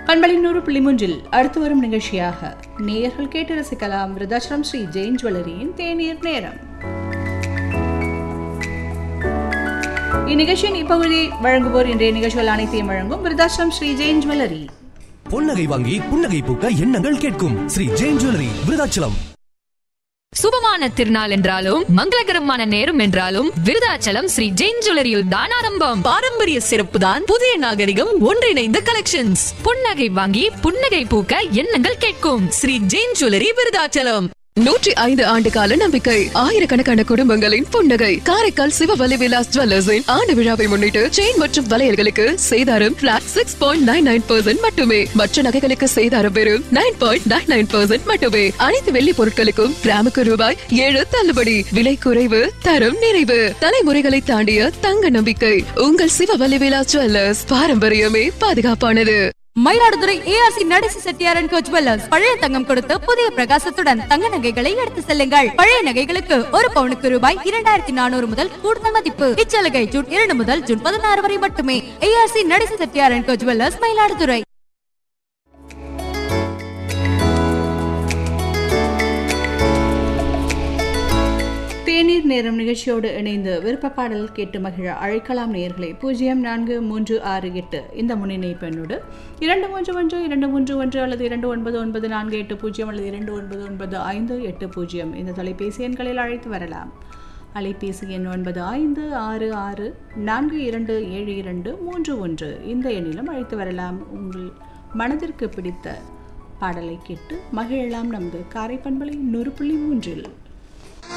பண்பலின் 100.3 அடுத்து வரும் நிகழ்ச்சியாக நேயர்கள் கேட்டு ரசிக்கலாம் விருதாச்சலம் ஸ்ரீ ஜெயின் ஜுவல்லரியின் தேநீர் நேரம். இந்நிகழ்ச்சியின் இப்பகுதி வழங்குவோர் இன்றைய நிகழ்ச்சிகள் அனைத்தையும் வழங்கும் விருதாச்சலம் ஸ்ரீ ஜெயின் ஜுவல்லரி. பொன்னகை வாங்கி புன்னகை பூக்க எண்ணங்கள் கேட்கும் ஸ்ரீ ஜெயின் ஜுவல்லரி விருதாச்சலம். சுபமான திருநாள் என்றாலும் மங்களகரமான நேரம் என்றாலும் விருதாச்சலம் ஸ்ரீ ஜெயின் ஜுவல்லரியில் தான் ஆரம்பம். பாரம்பரிய சிறப்பு தான் புதிய நாகரிகம் ஒன்றிணைந்த கலெக்ஷன்ஸ். புன்னகை வாங்கி புன்னகை பூக்க எண்ணங்கள் கேட்கும் ஸ்ரீ ஜெயின் ஜுவல்லரி விருதாச்சலம். 105 ஆண்டு கால நம்பிக்கை, ஆயிரக்கணக்கான குடும்பங்களின் புன்னகை. காரைக்கால் சிவவலி விலாஸ் ஜுவல்லர்ஸின் ஆண்டு விழாவை முன்னிட்டு செயின் மற்றும் வளையல்களுக்கு சேதாரம் பிளாட் 6.99% மட்டுமே. மற்ற நகைகளுக்கு சேதாரம் வெறும் 9.99% மட்டுமே. அனைத்து வெள்ளி பொருட்களுக்கும் கிராமுக்கு ரூபாய் 7 தள்ளுபடி. விலை குறைவு, தரம் நிறைவு. தலைமுறைகளை தாண்டிய தங்க நம்பிக்கை உங்கள் சிவவலி விலாஸ் ஜுவல்லர்ஸ். பாரம்பரியமே பாதுகாப்பானது. Mayiladuthurai ARC நடேசி Chettiar and go jewellers. பழைய தங்கம் கொடுத்து புதிய பிரகாசத்துடன் தங்க நகைகளை எடுத்து செல்லுங்கள். பழைய நகைகளுக்கு ஒரு பவுனுக்கு ரூபாய் 2400 முதல் கூடுதல் மதிப்பு. இச்சலுகை ஜூன் 2 முதல் ஜூன் 16 வரை மட்டுமே. ARC நடேசி Chettiar and go jewellers, Mayiladuthurai. தேநீர் நேரம் நிகழ்ச்சியோடு இணைந்து விருப்ப பாடல் கேட்டு மகிழ அழைக்கலாம் நேயர்களை. 0436 இந்த முன்னிணைப்பு எண்ணோடு 231231 அல்லது 299480 அல்லது 299580 இந்த தொலைபேசி எண்களில் அழைத்து வரலாம். அலைபேசி எண் 9566427231 இந்த எண்ணிலும் அழைத்து வரலாம். உங்கள் மனதிற்கு பிடித்த பாடலை கேட்டு மகிழலாம். நமது காரை பண்பலை 100.3.